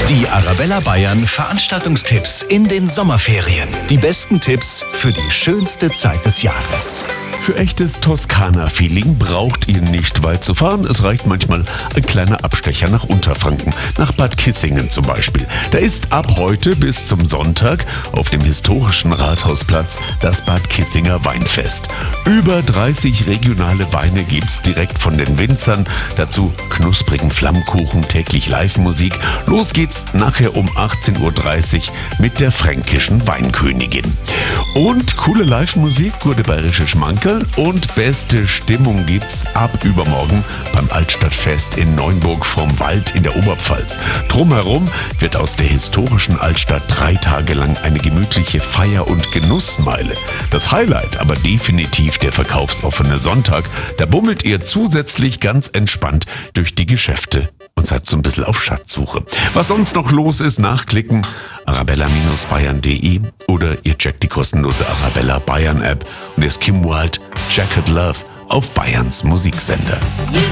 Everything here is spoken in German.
Die Arabella Bayern Veranstaltungstipps in den Sommerferien. Die besten Tipps für die schönste Zeit des Jahres. Für echtes Toskana-Feeling braucht ihr nicht weit zu fahren. Es reicht manchmal ein kleiner Abstecher nach Unterfranken, nach Bad Kissingen zum Beispiel. Da ist ab heute bis zum Sonntag auf dem historischen Rathausplatz das Bad Kissinger Weinfest. Über 30 regionale Weine gibt's direkt von den Winzern. Dazu knusprigen Flammkuchen, täglich Live-Musik. Los geht's nachher um 18:30 Uhr mit der fränkischen Weinkönigin. Und coole Live-Musik, gute bayerische Schmankerl und beste Stimmung gibt's ab übermorgen beim Altstadtfest in Neunburg vom Wald in der Oberpfalz. Drumherum wird aus der historischen Altstadt 3 Tage lang eine gemütliche Feier- und Genussmeile. Das Highlight aber definitiv der verkaufsoffene Sonntag. Da bummelt ihr zusätzlich ganz entspannt durch die Geschäfte und seid so ein bisschen auf Schatzsuche. Was sonst noch los ist, nachklicken, arabella-bayern.de oder ihr checkt die kostenlose Arabella Bayern App und es Kim Wilde, Jacket Love auf Bayerns Musiksender.